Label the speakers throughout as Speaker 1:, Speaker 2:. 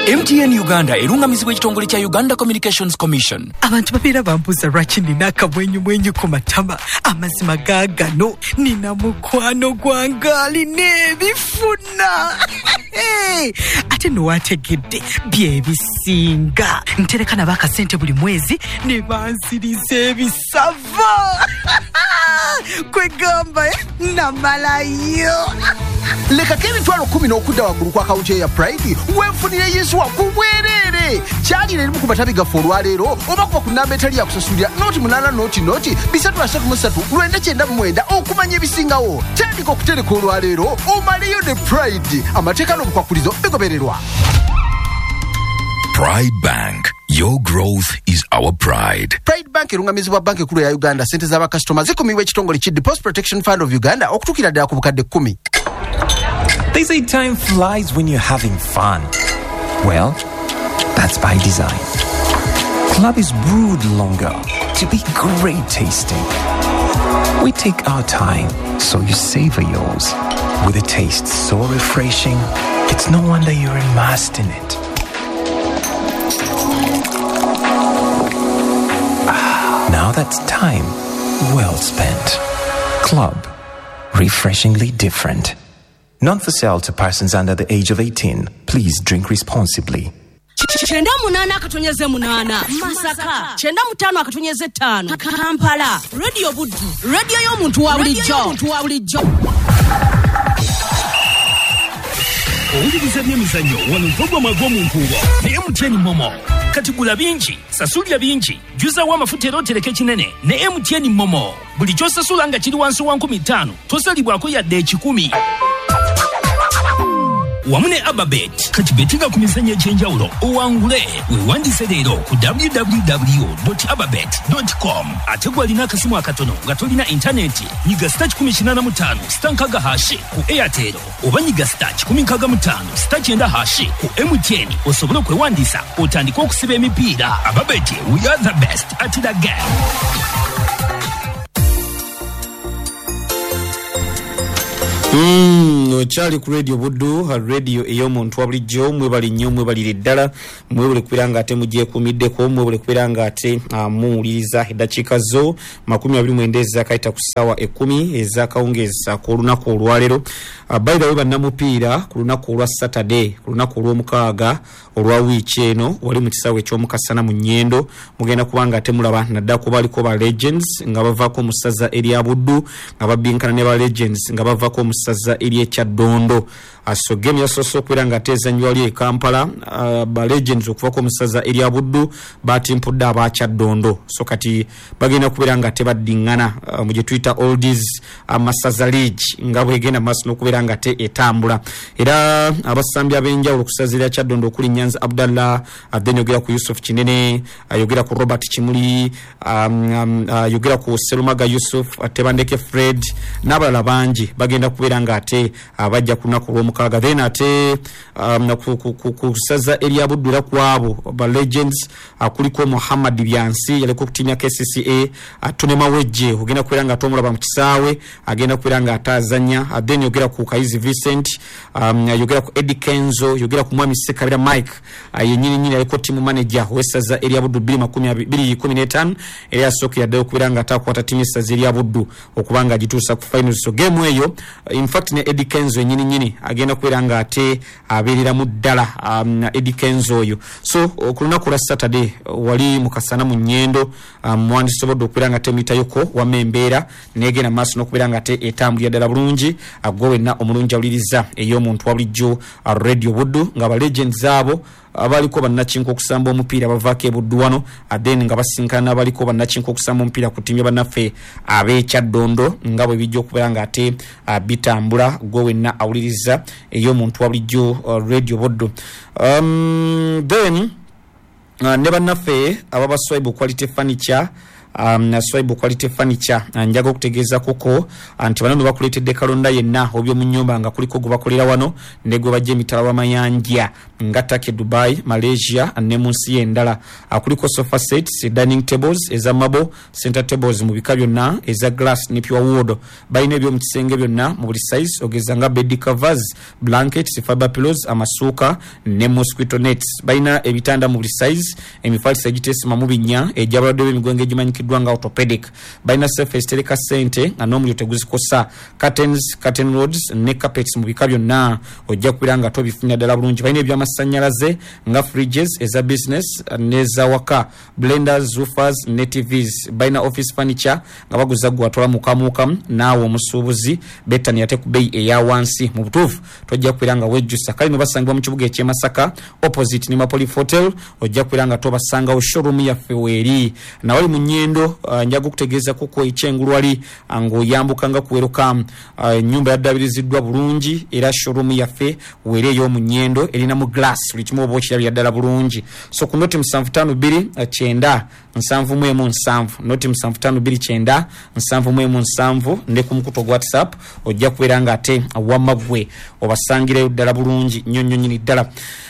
Speaker 1: MTN Uganda erungamizibwa ekitongole kya Uganda Communications Commission.
Speaker 2: Abantu babeera bambuza lwaki nina akamwenyumwenyu ku matama. Amazima gaagano nina mukwano gwangali n'ebifuna. Ate nowategedde byebisinga. Ntereka nabo akasente buli mwezi ne bansiriza ebisava. Kwegamba namalayo.
Speaker 3: Leka k'emitwalo 10 okudda waggulu kwa akawunti ya Pride weefunire Yesuwa ku bwereere. Kyali erimu ku batabi gaffe olwaleero oba kuba ku nnamba etali ya kusasulira noti 8 noti 333 999 okumanya ebisingawo. Tandika okutereka olwaleero omaleyo ne Pride. Amateeka n'obukwakulizo bigobererwa.
Speaker 4: Pride Bank. Your growth is our pride.
Speaker 3: Pride Bank erungamizibwa bank ekulu ya Uganda. Sente z'abakasitoma zikumibwa ekitongole ki Deposit Protection Fund of Uganda okutuukira ddala ku bukadde 10.
Speaker 5: They say time flies when you're having fun. Well, that's by design. Club is brewed longer to be great tasting. We take our time, so you savor yours. With a taste so refreshing, it's no wonder you're immersed in it. Now that's time well spent. Club. Refreshingly different. Not for sale to persons under the age of 18. Please drink responsibly.
Speaker 6: Chenda munana akatonyeze munana Masaka chenda mutano akatonyeze 5 Kampala Radio Buddu radio y'omuntu wa bulijjo
Speaker 1: Owuliriza by'emizannyo wano mpogoma gw'omunkuubo ne MTN Momo. Kati gula bingi, sasulya bingi, juzawo amafuta era otereke kinene ne MTN Momo. Buli ky'osasula nga kiri wansi wa 15 tosalibwako yadde 10. Wamune Ababet kati betinga ku mizannyo egy'enjawulo owangule weewandise leero ku www.ababet.com. ate gwalina akasimu akatono nga tolina intaneti nyiga *85 stankaga hashi ku Airtel oba nyiga *155 *9 hashi ku MTN osobole okwewandiisa otandika okusiba emipiira. Ababet, we are the best at the game.
Speaker 7: Chali ku Radio Buddu, radio ey'omuntu wa bulijjo. Mwebali nnyo, mwebalire ddala, mwebale kubeera nga ate mugyekuumiddeko, mwebale kubeera nga ate muwuliriza eddakiika zo 29 ezakayita ku ssaawa 10 ezakawungeeza k'olunaku olwaleero. By the way, bannamupiira ku lunaku olwa Saturday, ku lunaku olw'omukaaga olwa wiiki eno wali mu kisaawe eky'omukasana mu Nnyendo, mugenda kubanga ate mulaba nadda ku baliko ba Legends nga bavaako mu ssaza erya Buddu, nga babbinkana ne ba Legends nga bavaako mu ssaza ery'Ekyaddondo. So game yasoose okubeera nga teezannywa wali e Kampala, ba Legends okuvaako mu ssaza erya Buddu batimpudde ab'Ekyaddondo. So kati bagenda kubeera nga tebaddiŋŋana mu gye tuyita oldies amasaza league nga bwegenda maaso n'okubeera nga te etambula. Era abasambi ab'enjawulo ku ssaza erya Kyaddondo okuli Nyanzi Abdallah, then yogera ku Yusuf Kinene, yogera ku Robert Kimuli, yogera ku Serumaga Yusuf, Tebandeke Fred n'abalala bangi bagenda kubeera nga ate abajja ku lunaku olw'omukaaga. Then ate ku ssaza erya Buddu era kwabo ba Legends kuliko Muhammad Byansi yaliko ku tiimu ya KCCA, Tune Mawejje ogenda kubeera nga tomulaba mu kisaawe agenda kubeera nga atazanya. Then yogera ku Kayizi Vincent, yogera ku Eddie Kenzo, yogera ku Mwami Sekabira Mike, yennyini yaliko tiimu manager w'essaza erya Buddu 2015 era yasooka yaddayo okubeera nga atakwata tiimu y'essaza erya Buddu okubanga agituusa ku finals. So game eyo in fact ne Eddie Kenzo yennyini agenda kubeera nga ate abeereramu ddala Eddie Kenzo oyo. So ku lunaku lwa Saturday wali mu Kasana mu Nnyendo, mwandisobodde okubeera nga temuyitayoko wamma embeera neegenda maaso n'okubeera nga ate etambulira ddala bulungi. Gwe wenna omulungi awuliriza ey'omuntu wa bulijjo Radio Buddu nga ba Legends abo abaliko bannakinko okusamba omupiira bavaako e Buddu wano, then nga basinkana abaliko bannakinko okusamba omupiira ku ttiimu y'abannaffe ab'Ekyaddondo nga bwe bijja okubeera nga ate bitambula. Gwe wenna awuliriza ey'omuntu wa bulijjo Radio Buddu. Then ne bannaffe ababaswibe quality furniture Swaibu Quality Furniture njaga okutegeeza kuko anti bano bakuletedde kalonda yenna obyo mu nnyumba nga kuliko gubakolera wano ne gwe bajje emitala w'amayanja nga Turkey, Dubai, Malaysia ne mu nsi y'endala. Kuliko sofa sets, dining tables eza marble, center tables mu bika byonna eza glass ne pure wood. Balina ebyo mu kisenge byonna mu buli size ogeza nga bed covers, blankets, fiber pillows, amasuuka ne mosquito nets. Balina ebitanda mu buli size, emifalisa egitesima mu binnya ejabalwadde b'emigwenge egimanyikiddwa nga orthopedic. Balina surface tereka ssente nga n'omuliro teguzikosa. Curtains, curtain rods ne carpets mu bika byonna ojja kubeera nga tobifunira ddala bulungi. Balina ebyamasannyalaze nga fridges eza business neza waka, blenders, woofers ne TVs. Balina office furniture nga baguza gwatwala mukamukamu naawe omusuubuzi bettani ate ku bbeeyi eya wansi. Mu butuufu tojja kubeera nga wejjusa. Kale ne basangibwa mu kibuga eky'e Masaka opposite ne Mapolif Hotel ojja kubeera nga tobasangawo showroom yaffe weeri. Nawali mu nnyendo njaga okutegeeza kuko ekyengulwali ng'oyambuka nga ku welcome ennyumba yaddabiriziddwa bulungi era showroom yaffe weeri ey'omu nnyendo erina mu glass buli kimu oba okirabira ddala bulungi. So ku noti 7529 717 noti 7529 717 ne ku mukuto gwa WhatsApp ojja kubeera nga ate wamagwe obasangireyo ddala bulungi nnyo nnyini ddala.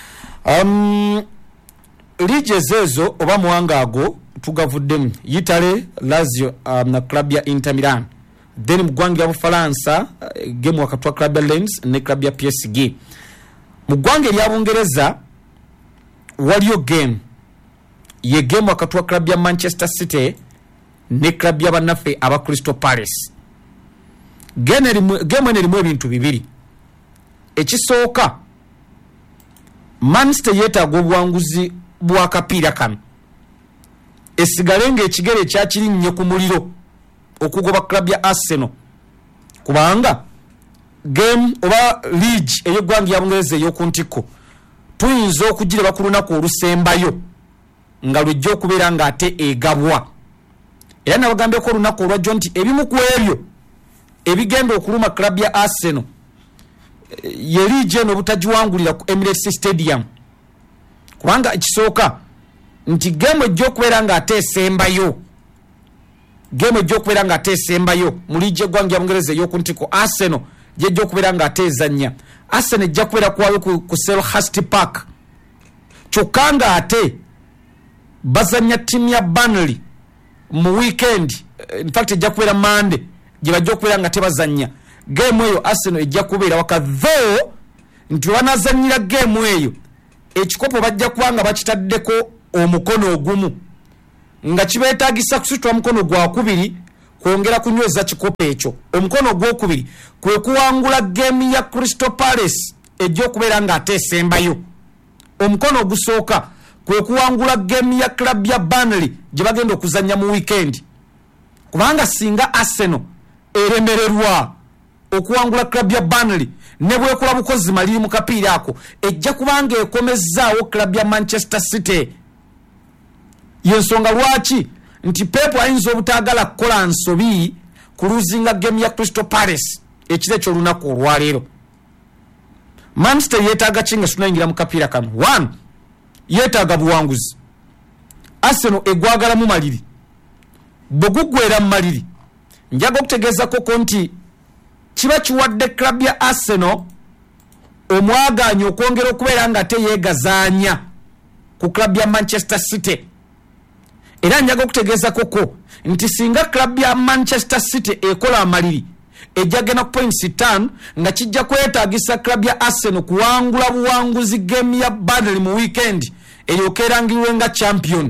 Speaker 7: Liges ezo oba muwanga ago tugavuddemu Yitale, Lazio na club ya Inter Milan. Then mu ggwanga ya Bufalansa game wakati wa club ya Lens ne club ya PSG. Mu ggwanga erya Bungereza waliyo game ye game wakati wa club ya Manchester City ne club ya bannaffe aba Crystal Palace. Game erimu ebintu bibiri. Ekisooka Manchester yeetaaga obuwanguzi bwa kapiira kano esigale ng'ekigere ekyakirinnye ku muliro okugoba club ya Arsenal kubanga game oba league ey'eggwanga ya Bungereza ey'oku ntikko tuyinza okugireba ku lunaku olusembayo nga lujja okubeera ng'ate egabwa. Era nabagambeko olunaku olwajjo nti ebimu ku ebyo ebigenda okuluma club ya Arsenal ye league eno butagiwangulira ku Emirates Stadium kubanga ekisooka nti game ejja okubeera ng'ate esembayo mu league eggwanga ya Bungereza ey'oku ntikko Arsenal jejja okubeera ng'ate ezannya. Arsenal ejja kubeera kuwayo ku Selhurst Park kyokka ng'ate bazannya ttiimu ya Burnley mu weekend, in fact ejja kubeera Monday gye bajja okubeera nga tebazannya. Game eyo Arsenal ejja kubeera waka though nti wanazannyira game eyo ekikopo bajja kubanga bakitaddeko omukono ogumu nga kibeetaagisa kusitula mukono gwa kubiri kwongera kunyweza kikopo ekyo. Omukono ogwokubiri kwe kuwangula game ya Crystal Palace ejja okubeera ng'ate esembayo. Omukono ogusooka kwe kuwangula game ya club ya Burnley gye bagenda okuzannya mu weekend kubanga singa Arsenal eremererwa okuwangula club ya Burnley ne bwekola bukozi maliri mu kapiira ako ejja kubanga ekomezzaawo club ya Manchester City. Yensonga lwaki nti Pep ayinza obutaagala kukola nsobi ku luzinga game ya Crystal Palace ekiro eky'olunaku olwaleero. Manchester yeetaaga kinga tunayingira mu kapiira kano. 1 yeetaaga buwanguzi. Arsenal egwagala mu maliri bwe guggweera mu maliri njaga okutegeeza koko nti kiba kiwadde club ya Arsenal omwagaanyi okwongera okubeera nga teyeegazaanya ku club ya Manchester City. Era njaga okutegeeza koko nti singa club ya Manchester City ekola amaliri ejja gena ku points 5 nga kijja kwetaagisa club ya Arsenal kuwangula buwanguzi game ya Burnley mu weekend eryokerangirwe nga champion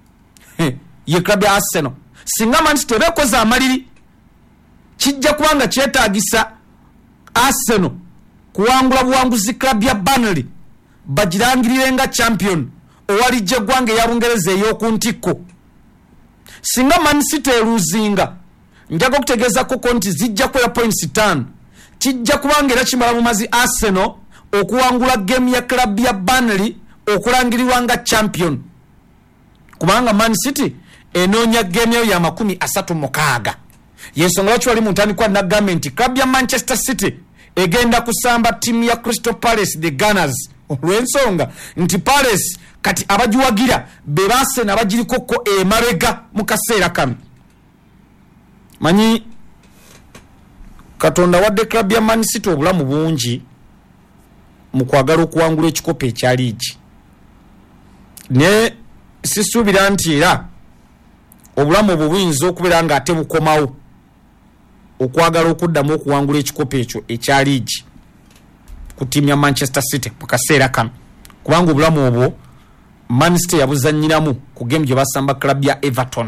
Speaker 7: ye club ya Arsenal. Singa Manchester bekoza amaliri kijja kubanga kyetaagisa Arsenal kuwangula buwanguzi club ya Burnley bagirangirire nga champion owali jeggwanga ya Bungereza ey'oku ntikko. Singa Man City eluzinga njaga okutegeeza koko nti zijja kwera points 5 kijja kubanga era kimala mu mazi Arsenal okuwangula game ya club ya Burnley okulangirirwa nga champion kubanga Man City enoonya game eyo ya 36. Yensonga lwaki wali mu ntandikwa nagambye nti club ya Manchester City egenda kusamba timu ya Crystal Palace the Gunners olw'ensonga nti Palace kati abagiwagira be Arsenal abagiriko ko emabega mu kaseera kano. Manyi Katonda wadde club ya Man City obulamu bungi mu kwagala okuwangula ekikopo ekya liigi, ne sisuubira nti era obulamu obwo buyinza okubeera nga ate bukomawo okwagala okuddamu okuwangula ekikopo ekyo ekya liigi ku ttiimu ya Manchester City mu kaseera kano, kubanga obulamu obwo Man City yabuzannyiramu ku game gye basamba club ya Everton.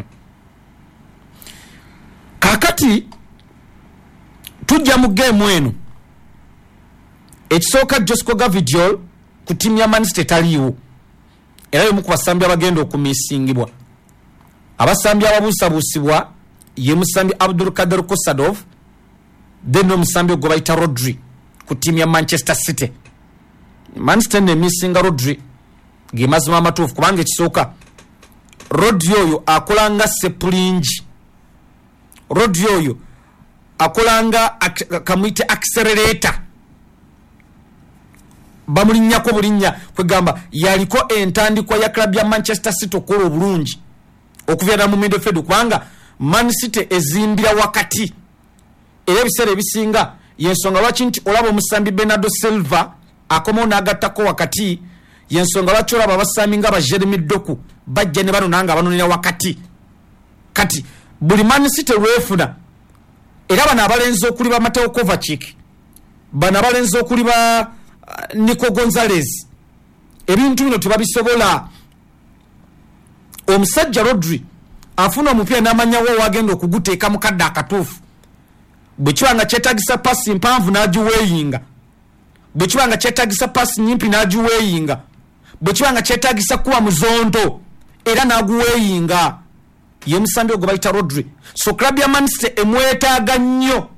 Speaker 7: Kakati tujja mu game eno ekisooka Josco Gavidiol ku ttiimu ya Man City taliiwo, era y'omu ku basambi abagenda okumisingibwa. Abasambi ababuusabuusibwa ye musambi Abdul Kader Kosadov, then omusambi gwe bayita Rodri ku ttiimu ya Manchester City. Man City n'emisinga Rodri ge mazima amatuufu, kubanga ekisooka Rodri oyo akolanga sepulingi, Rodri oyo akolanga kamuyite accelerator, bamulinnyako bulinnya kwegamba yaliko entandikwa ya club ya Manchester City okola obulungi okuviira mu midfield, kubanga Man City ezimbira wakati era ebiseera ebisinga yensonga lwaki nti olaba omusambi Bernardo Silva akomawo n'agattako wakati, yensonga lwaki olaba abasambi nga ba Jeremy Doku bajja ne bano nanga abanonera wakati. Kati buli Man City lwefuna era bano abalenzi okuli ba Mateo Kovacic, bano abalenzi okuli ba Nico Gonzalez, ebintu bino tebabisobola. Omusajja Rodri afuna omupira n'amanyawo wagenda okuguteeka mu kadde akatuufu, bwe kiba nga kyetagisa pasi mpanvu n'agiweeyinga, bwe kiba nga kyetagisa pasi nyimpi n'agiweeyinga, bwe kiba nga kyetagisa kuba muzondo era n'aguweeyinga. Ye musambi ogwo bayita Rodri. So club ya Man City emwetaaga nnyo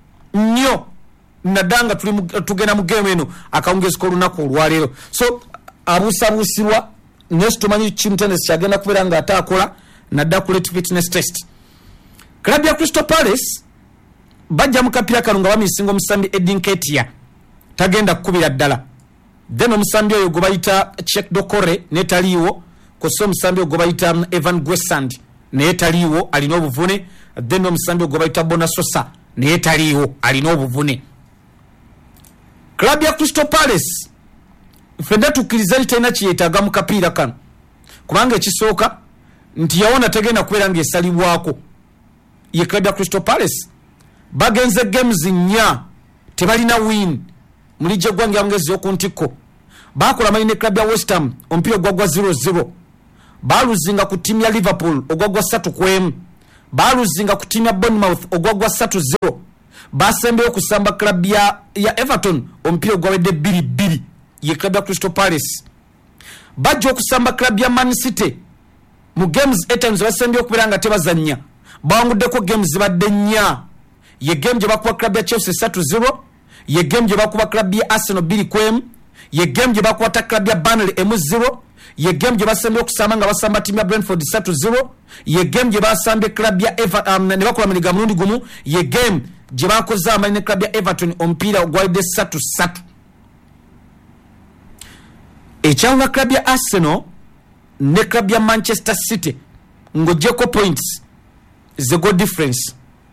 Speaker 7: naddanga tugenda mu game eno akawungezi k'olunaku olwaleero. So abuusabuusibwa nesu tumanyi kimutendesi kyagenda kubeera nga ate akola nadda ku late fitness test. Club ya Crystal Palace bajja mu kapiira kano nga bamisinga omusambi Edin Nketiah tagenda kukubira ddala, then omusambi oyo gwe bayita Cheick Dokore netaliiwo, kosa omusambi oyo gwe bayita Evan Gwesand naye taliiwo alina obuvune, then omusambi oyo gwe bayita Bonasosa naye taliiwo alina obuvune. Club ya Crystal Palace fedda tukkiriza litayina kiyetaaga mu kapiira kano, kubanga ekisooka nti yawona tegenda kubeera ng'esalibwako. Ye club ya Crystal Palace bagenze games nnya tebalina win muli gye gwange abongezi oku ntikko, bakola manyi ne club ya West Ham omupiira ogwagwa 0-0, baluzinga ku ttiimu ya Liverpool ogwagwa 3-1, baluzinga ku ttiimu ya Bournemouth ogwagwa 3-0, basembeyo okusamba club ya Everton omupiira ogwawedde 2-2. Ye club ya Crystal Palace bajja okusamba club ya Man City mu games 8 times basembeyo okubeera nga tebazannya, bawanguddeko games zibadde nnya. Ye game gye bakuba club ya Chelsea 3-0, ye game gye bakuba club ya Arsenal 2-1, ye game gye bakwata club ya Burnley 1-0, ye game gye basembeyo okusamba nga basamba timu ya Brentford 3-0, ye game gye basambye club ya Everton ne bakola maniga mulundi gumu, ye game gye bakoze amanyi ne club ya Everton omupiira ogwalidde 3-3. Ekyawula club ya Arsenal ne club ya Manchester City ng'oggyeko points ze goal difference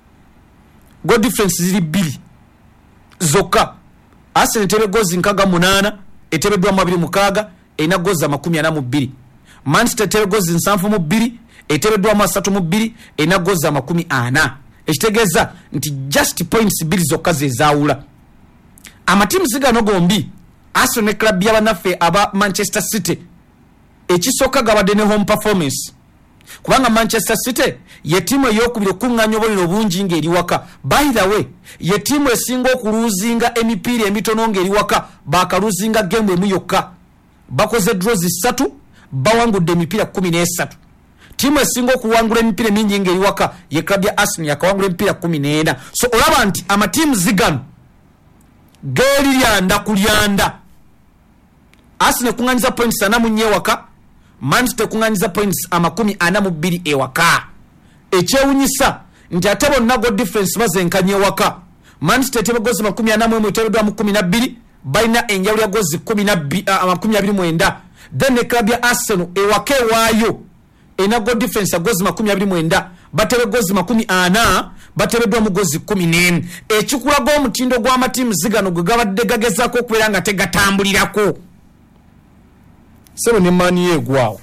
Speaker 7: ziri 2 zokka. Arsenal etebe gozi 68 etebeddwamu 26 erina gozi 42. Manchester etebe gozi 72 etebeddwamu 32 erina gozi 40. Ekitegeeza nti just points 2 zokka zezaawula. Amatiimu zigano gombi Arsenal ne club y'abannaffe aba Manchester City ekisooka gabadde ne home performance, kubanga Manchester City ye tiimu ey'okubiri okuŋŋaanya obuliro bungi ng'eri waka. By the way, ye tiimu esinga okuluzinga emipiira emitono ng'eri waka, baakaluzinga game emu yokka, bakoze draws 3 bawangudde emipiira 13. Tiimu esinga okuwangula emipiira mingi ng'eri waka ye club ya Arsenal yakawangula emipiira 14. So olaba nti amatiimu zigano geeri lyanda ku lyanda. Arsenal kuŋŋanyiza points 44 ewaka, Manchester kuŋŋanyiza points 42 ewaka. Ekyewunyisa nti ate bonna goal difference bazenkanya ewaka. Man City etebe gozi 41 etebeddwa mu 12 balina enjawulo ya gozi 29. Then club ya Arsenal ewake waayo ena goal difference ya gozi 29 batebe gozi 40 batebeddwa mu gozi 14. Ekikulaga omutindo gw'amatiimu zigano gwe gabadde gagezaako okubeera nga tegatambulirako sebo ne mani yegwawo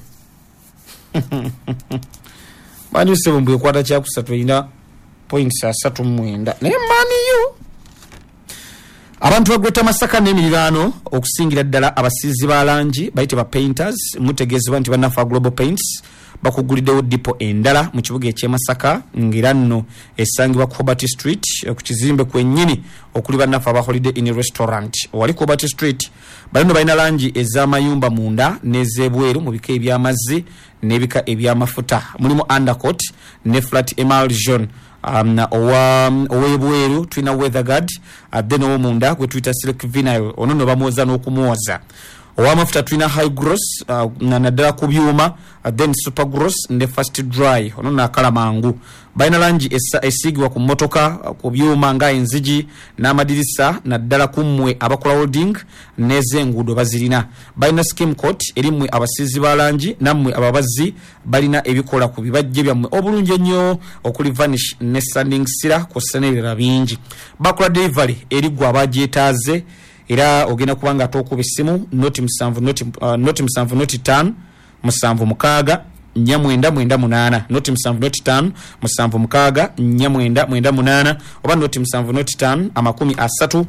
Speaker 7: mani sebo mbwe kwata kya kusatu ina points 39 ne mani yo abantu bagweta Masaka n'emiriraano okusingira ddala abasizi ba langi bayite ba painters mutegeezebwa nti bannafa Global Paints bakuguliddewo dipo endala mu kibuga eky'e Masaka ngira nno esangibwa Cobalt Street ku kizimbe kwennyini okuli bannafa aba Holiday Inn Restaurant wali Cobalt Street balino balina langi ez'amayumba munda n'ez'ebweru mu bika eby'amazzi n'ebika eby'amafuta mulimu undercoat ne flat emulsion owebweru tulina weatherguard then owomunda gwe tuyita silk vinyl ono no bamwoza n'okumwoza owamafuta tulina high gross naddala ku byuma then super gross ne fast dry ono nakala mangu balina langi esiigibwa ku mmotoka ku byuma nga enzigi n'amadirisa naddala ku mmwe abakola holding n'ez'enguudo bazirina balina skim coat eri mmwe abasizi ba langi nammwe ababazi balina ebikola ku bibajje byammwe obulungi ennyo okuli vanish ne sanding sira kw'ossa n'ebirala bingi bakola delivery eri gwe abagyetaaze era ogenda kubanga atokuba essimu noti 7 noti 5 7 4998 noti 7 noti 5 7 4998 oba noti 7 noti 5 30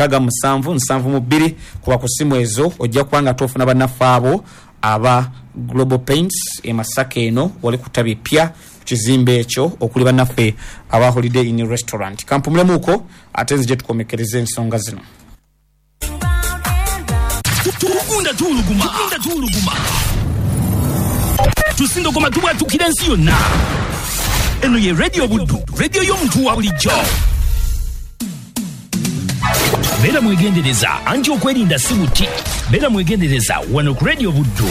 Speaker 7: 7 kuba ku ssimu ezo ojja kubanga tofuna bannafaabo aba Global Paints e Masaka eno wali kutabi pya kizimbe ekyo okuli bannaffe aba Holiday Inn Restaurant kampumulemuko ate nzije tukomekereze ensonga zino.
Speaker 1: Tukunda tuluguma tusindo koma tukira ensi yonna eno ye radio buddu radio y'omuntu wa bulijjo beera mwegendereza anti okwerinda si buti beera mwegendereza wano ku radio buddu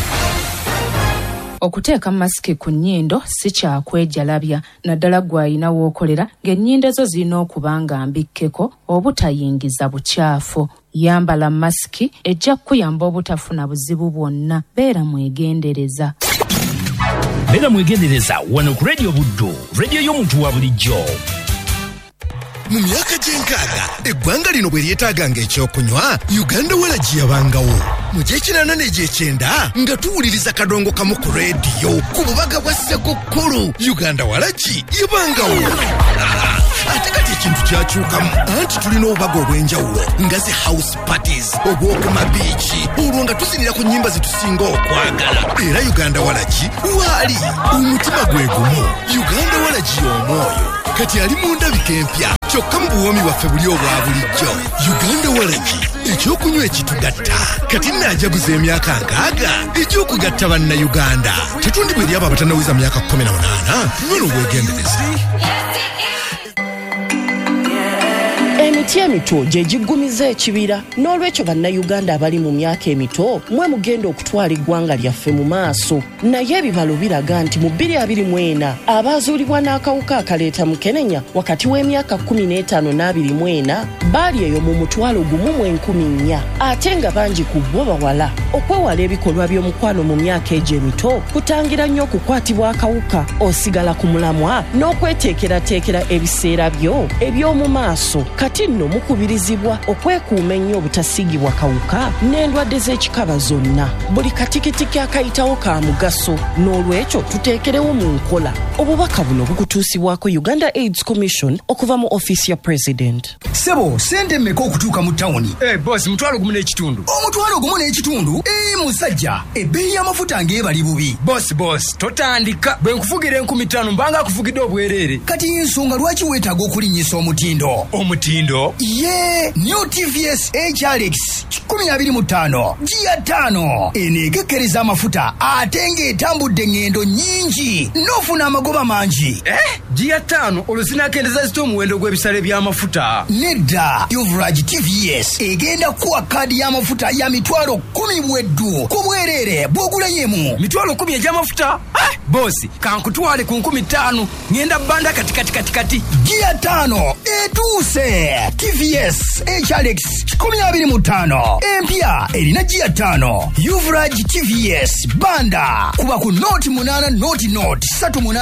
Speaker 8: okuteeka masiki ku nnyindo si kyakwejalabya naddala gw'ayina w'okolera ng'ennyindo zo zirina okuba nga mbikkeko obutayingiza bukyafu. Yambala masiki ejja kuyamba obutafuna buzibu bwonna. Beera mwegendereza.
Speaker 1: Beera mwegendereza wano ku radio buddu radio y'omuntu wa bulijjo.
Speaker 9: Mu myaka gy'enkaaga eggwanga lino bwe lyetaaganga ekyokunywa Uganda Walagi yabangawo mu gy'ekinaana n'egy'ekyenda nga tuwuliriza kadongo kamu ku rediyo ku bubaga bwa Ssekukkulu Uganda Walagi yabangawo ate kati ekintu kyakyukamu anti tulina obubaga obw'enjawulo nga zi house parties obw'okuma biiki olwo nga tuzinira ku nnyimba zitusinga okwagala era Uganda Walagi waali omutima gwe gumu Uganda Walagi y'omwoyo kati ali mu ndabika empya kyokka mu buwoomi bwaffe buli obwa bulijjo Uganda Walagi ekyokunywa ekitugatta kati naajaguza emyaka 60 ekyokugatta bannayuganda tetundi bweri abo abatannawiza myaka 18 nyono obwegendereza.
Speaker 10: Emiti emito gye giggumiza ekibira n'olwekyo bannayuganda abali mu myaka emito mwe mugenda okutwala eggwanga lyaffe mu maaso naye ebibalo biraga nti mu 2024 abaazuulibwa n'akawuka akaleeta mukenenya wakati w'emyaka 15 n'24 baali eyo mu 1,400 ate nga bangi ku bo bawala. Okwewala ebikolwa by'omukwano mu myaka egyo emito kutangira nnyo okukwatibwa akawuka osigala ku mulamwa n'okweteekerateekera ebiseera byo eby'omu maaso. Kati nno mukubirizibwa okwekuuma ennyo obutasiigibwa kawuka n'endwadde z'ekikaba zonna. Buli katikitiki akayitawo ka mugaso n'olwekyo tuteekerewo mu nkola. Obubaka buno bukutuusibwako Uganda AIDS Commission okuva mu office ya President.
Speaker 3: Sebo, sente mmeka okutuuka mu tawuni?
Speaker 11: Boss, mutwalo gumu n'ekitundu.
Speaker 3: Omutwalo gumu n'ekitundu? Musajja, ebbeeyi y'amafuta ng'ebali bubi.
Speaker 11: Boss, totandika. Bwe nkufugira 5000 mbanga akufugidde obwereere.
Speaker 3: Kati ensonga lwaki weetaaga okulinnyisa omutindo?
Speaker 11: Omutindo?
Speaker 3: Ye, New TVS HRX 2025 G5 eneekekkereza amafuta ate ng'etambudde ngendo nnyingi n'ofuna amagoba mangi.
Speaker 11: G5 olusinakendeza zito omuwendo gw'ebisale by'amafuta.
Speaker 3: Nedda, Yuvrage TVS egenda kuwa kaadi y'amafuta ya mitwalo 10 bweddu ku bwereere bw'ogula yemu.
Speaker 11: Mitwalo 10 egy'amafuta? bosi kankutwale ku 15 ngenda banda kati
Speaker 12: gia 5 etuse TVS HRX 15 empya erina gia 5 Uvrage TVS banda kuba ku Note 8 Note 38